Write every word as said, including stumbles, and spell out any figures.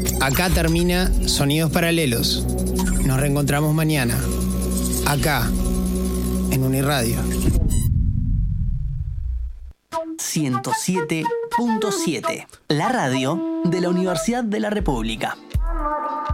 Acá termina Sonidos Paralelos. Nos reencontramos mañana, acá, en Uniradio. ciento siete punto siete, la radio de la Universidad de la República.